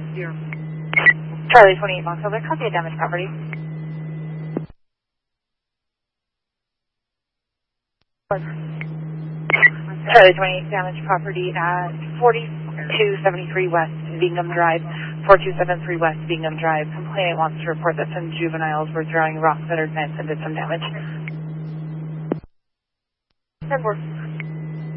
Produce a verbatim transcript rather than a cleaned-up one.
Zero. Charlie twenty-eight Montauk, copy of damaged property. Charlie twenty-eight, damaged property at forty-two seventy-three West Bingham Drive, forty-two seventy-three West Bingham Drive. Complainant wants to report that some juveniles were throwing rocks at her fence and did some damage. ten four.